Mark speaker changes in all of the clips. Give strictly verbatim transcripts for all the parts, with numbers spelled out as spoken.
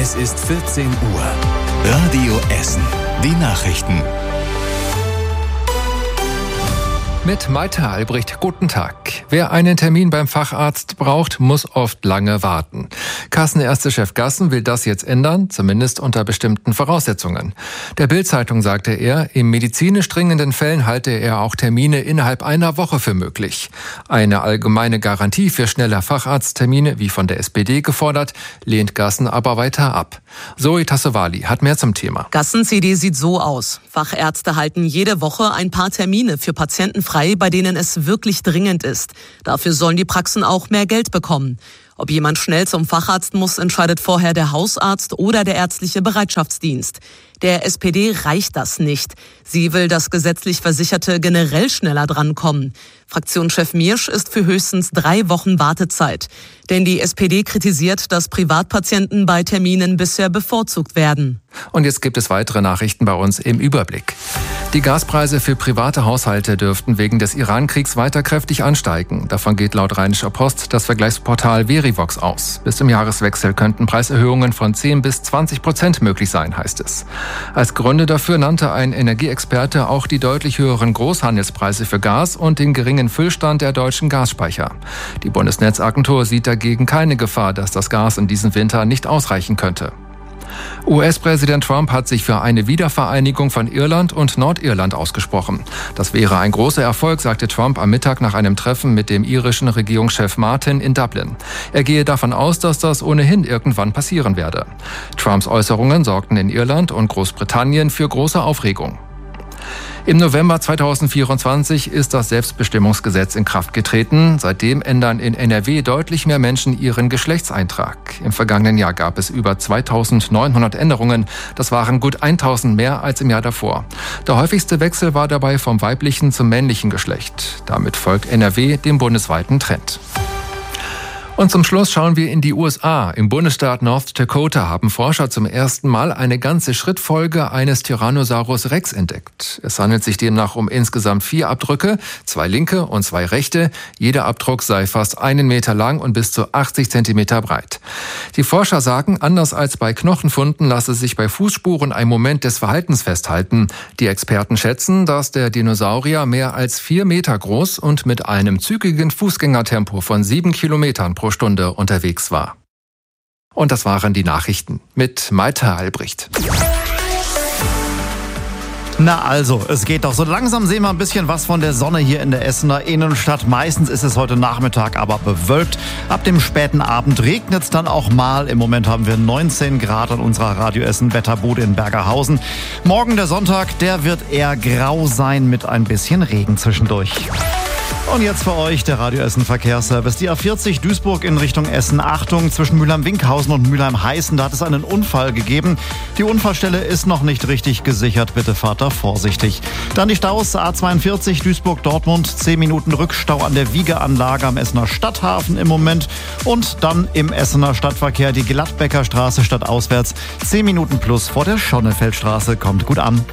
Speaker 1: Es ist vierzehn Uhr. Radio Essen. Die Nachrichten.
Speaker 2: Mit Maite Albrecht, guten Tag. Wer einen Termin beim Facharzt braucht, muss oft lange warten. Kassenärztechef Gassen will das jetzt ändern, zumindest unter bestimmten Voraussetzungen. Der Bild-Zeitung sagte er, in medizinisch dringenden Fällen halte er auch Termine innerhalb einer Woche für möglich. Eine allgemeine Garantie für schnelle Facharzttermine, wie von der S P D gefordert, lehnt Gassen aber weiter ab. Zoe Tassovali hat mehr zum Thema.
Speaker 3: Gassens Idee sieht so aus. Fachärzte halten jede Woche ein paar Termine für Patienten frei, bei denen es wirklich dringend ist. Dafür sollen die Praxen auch mehr Geld bekommen. Ob jemand schnell zum Facharzt muss, entscheidet vorher der Hausarzt oder der ärztliche Bereitschaftsdienst. Der S P D reicht das nicht. Sie will, dass gesetzlich Versicherte generell schneller drankommen. Fraktionschef Miersch ist für höchstens drei Wochen Wartezeit. Denn die S P D kritisiert, dass Privatpatienten bei Terminen bisher bevorzugt werden.
Speaker 2: Und jetzt gibt es weitere Nachrichten bei uns im Überblick. Die Gaspreise für private Haushalte dürften wegen des Iran-Kriegs weiter kräftig ansteigen. Davon geht laut Rheinischer Post das Vergleichsportal Verivox aus. Bis zum Jahreswechsel könnten Preiserhöhungen von zehn bis zwanzig Prozent möglich sein, heißt es. Als Gründe dafür nannte ein Energieexperte auch die deutlich höheren Großhandelspreise für Gas und den geringen Füllstand der deutschen Gasspeicher. Die Bundesnetzagentur sieht dagegen keine Gefahr, dass das Gas in diesem Winter nicht ausreichen könnte. U S-Präsident Trump hat sich für eine Wiedervereinigung von Irland und Nordirland ausgesprochen. Das wäre ein großer Erfolg, sagte Trump am Mittag nach einem Treffen mit dem irischen Regierungschef Martin in Dublin. Er gehe davon aus, dass das ohnehin irgendwann passieren werde. Trumps Äußerungen sorgten in Irland und Großbritannien für große Aufregung. Im November zweitausendvierundzwanzig ist das Selbstbestimmungsgesetz in Kraft getreten. Seitdem ändern in N R W deutlich mehr Menschen ihren Geschlechtseintrag. Im vergangenen Jahr gab es über zweitausendneunhundert Änderungen. Das waren gut tausend mehr als im Jahr davor. Der häufigste Wechsel war dabei vom weiblichen zum männlichen Geschlecht. Damit folgt N R W dem bundesweiten Trend. Und zum Schluss schauen wir in die U S A. Im Bundesstaat North Dakota haben Forscher zum ersten Mal eine ganze Schrittfolge eines Tyrannosaurus Rex entdeckt. Es handelt sich demnach um insgesamt vier Abdrücke, zwei linke und zwei rechte. Jeder Abdruck sei fast einen Meter lang und bis zu achtzig Zentimeter breit. Die Forscher sagen, anders als bei Knochenfunden lasse sich bei Fußspuren ein Moment des Verhaltens festhalten. Die Experten schätzen, dass der Dinosaurier mehr als vier Meter groß und mit einem zügigen Fußgängertempo von sieben Kilometern pro Stunde unterwegs war. Und das waren die Nachrichten mit Maite Albrecht.
Speaker 4: Na also, es geht doch. So langsam sehen wir ein bisschen was von der Sonne hier in der Essener Innenstadt. Meistens ist es heute Nachmittag aber bewölkt. Ab dem späten Abend regnet es dann auch mal. Im Moment haben wir neunzehn Grad an unserer Radio Essen Wetterbude in Bergerhausen. Morgen der Sonntag, der wird eher grau sein mit ein bisschen Regen zwischendurch. Und jetzt für euch der Radio Essen Verkehrsservice. Die A vierzig Duisburg in Richtung Essen. Achtung, zwischen Mülheim-Winkhausen und Mülheim-Heißen, da hat es einen Unfall gegeben. Die Unfallstelle ist noch nicht richtig gesichert. Bitte fahrt da vorsichtig. Dann die Staus A zweiundvierzig Duisburg-Dortmund. zehn Minuten Rückstau an der Wiegeanlage am Essener Stadthafen im Moment. Und dann im Essener Stadtverkehr die Gladbecker Straße stadtauswärts. zehn Minuten plus vor der Schonnefeldstraße. Kommt gut an.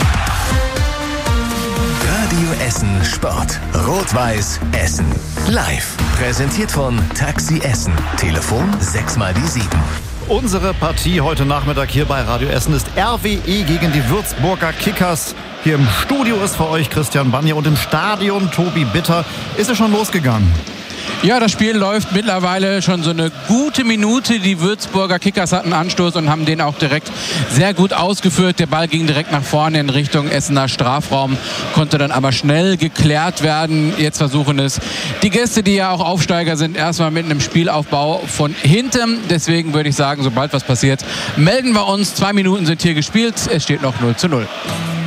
Speaker 1: Radio Essen Sport. Rot-Weiß Essen. Live. Präsentiert von Taxi Essen. Telefon sechs mal die sieben.
Speaker 4: Unsere Partie heute Nachmittag hier bei Radio Essen ist R W E gegen die Würzburger Kickers. Hier im Studio ist für euch Christian Banje und im Stadion Tobi Bitter. Ist es schon losgegangen?
Speaker 5: Ja, das Spiel läuft mittlerweile schon so eine gute Minute. Die Würzburger Kickers hatten Anstoß und haben den auch direkt sehr gut ausgeführt. Der Ball ging direkt nach vorne in Richtung Essener Strafraum, konnte dann aber schnell geklärt werden. Jetzt versuchen es die Gäste, die ja auch Aufsteiger sind, erstmal mit einem Spielaufbau von hinten. Deswegen würde ich sagen, sobald was passiert, melden wir uns. Zwei Minuten sind hier gespielt. Es steht noch null zu null.